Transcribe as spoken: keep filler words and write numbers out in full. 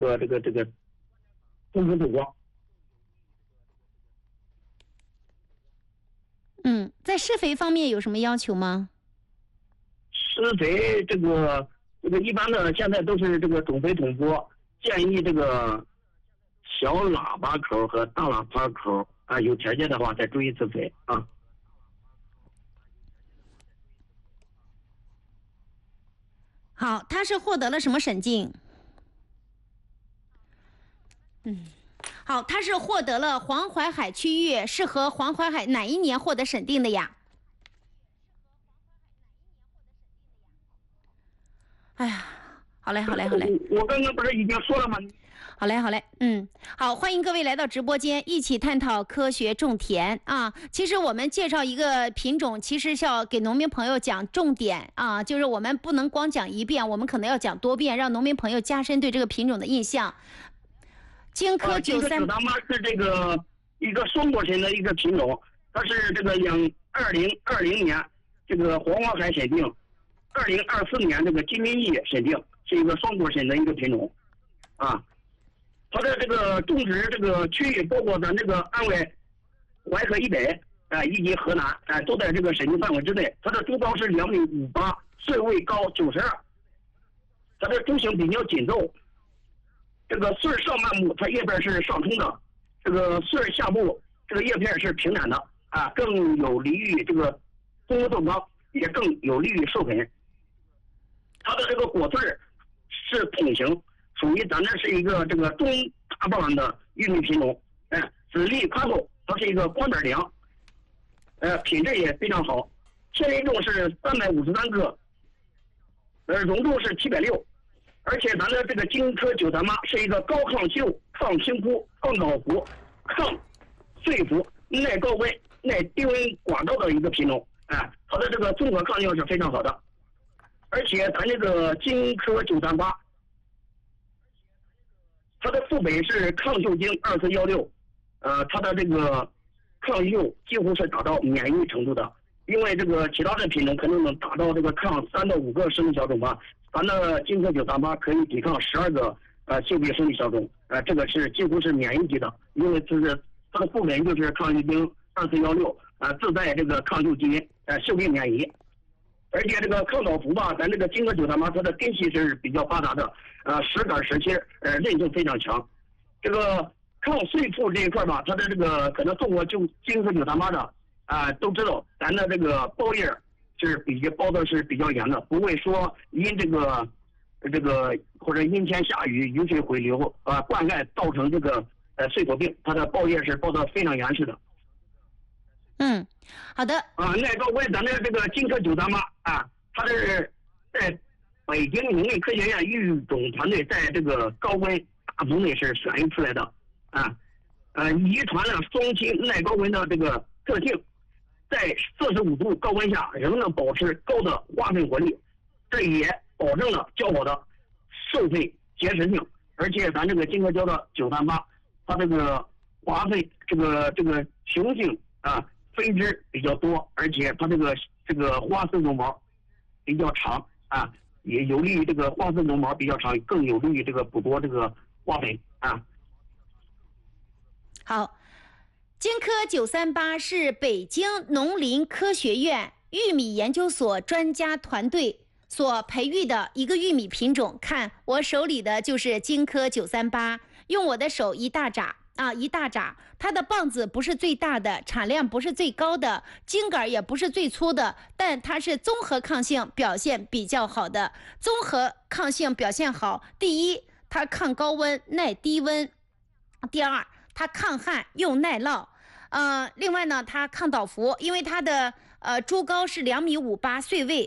呃这个这个种植走光。 嗯，在施肥方面有什么要求吗？ 施肥这个这个一般的现在都是这个种肥统播，建议这个小喇叭口和大喇叭口啊，有条件的话再注一次肥啊。 好，他是获得了什么审定？嗯，好，他是获得了黄淮海区域适合黄淮海哪一年获得审定的呀？哎呀，好嘞，好嘞，好嘞。 我刚刚不是已经说了吗？ 好嘞，好嘞，嗯，好，欢迎各位来到直播间，一起探讨科学种田啊。其实我们介绍一个品种，其实是要给农民朋友讲重点啊，就是我们不能光讲一遍，我们可能要讲多遍，让农民朋友加深对这个品种的印象。荆轲九三八是这个一个双果型的一个品种，它是这个两二零二零年这个黄花海审定，二零二四年这个金民义审定，是一个双果型的一个品种啊。它的这个种植这个区域包括咱这个安徽淮河以北啊、呃、以及河南啊、呃、都在这个审定范围之内。它的株高是两米五八，穗位高九十二，它的株型比较紧凑。这个穗上半部它叶片是上冲的，这个穗下部这个叶片是平坦的啊，更有利于这个综合豆光，也更有利于授粉。它的这个果穗是筒形，属于咱这是一个这个中大棒的玉米品种，哎，籽粒宽厚，它是一个宽板梁，呃，品质也非常好，千斤重是三百五十三克，呃，容重是七百六。而且咱的这个荆轲九三八是一个高抗锈、抗青枯、抗倒伏、抗碎腐、耐高温、耐低温寡高的一个品种，哎，它的这个综合抗性是非常好的。而且咱这个荆轲九三八，它的父本是抗锈精二四幺六，呃，它的这个抗锈几乎是达到免疫程度的。因为这个其他的品种可能能达到这个抗三到五个生理小种吧，咱的荆轲九三八可以抵抗十二个呃性病生理小种，呃，这个是几乎是免疫级的，因为这是它的父本就是抗锈精二四幺六，呃，自带这个抗锈基因，呃，性病免疫。而且这个抗倒伏吧，咱这个荆轲九三八它的根系是比较发达的，呃，实杆实心，呃，韧性非常强。这个抗碎腐这一块吧，它的这个可能种过就荆轲九三八的啊、呃，都知道咱的这个包叶是比较包的是比较严的，不会说因这个这个或者阴天下雨雨水回流啊、呃、灌溉造成这个呃碎果病，它的包叶是包的非常严实的。 嗯，好的。 啊，耐高温，咱的这个荆轲九三八啊，它是在北京农业科学院育种团队在这个高温大棚内是选育出来的啊，呃，遗传了双亲耐高温的这个特性，在四十五度高温下仍能保持高的花粉活力，这也保证了较好的授粉结实性。而且咱这个荆轲胶的九三八，它这个花粉这个这个雄性啊。分支比较多，而且它这个这个花丝绒毛比较长啊，也有利于这个花丝绒毛比较长，更有利于这个捕捉这个花粉啊。 好，荆轲九三八是北京农林科学院玉米研究所专家团队所培育的一个玉米品种。看我手里的就是荆轲九三八，用我的手一大扎。啊，一大扎，它的棒子不是最大的，产量不是最高的，茎杆也不是最粗的，但它是综合抗性表现比较好的。综合抗性表现好，第一，它抗高温耐低温；第二，它抗旱又耐涝。呃，另外呢，它抗倒伏，因为它的呃株高是两米五八，穗位